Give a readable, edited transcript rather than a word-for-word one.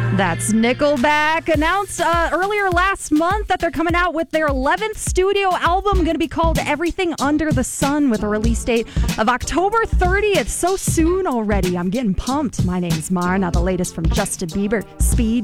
That's Nickelback. Announced earlier last month that they're coming out with their 11th studio album, going to be called Everything Under the Sun, with a release date of October 30th. So soon already. I'm getting pumped. My name's Mar. Now the latest from Justin Bieber, Speed.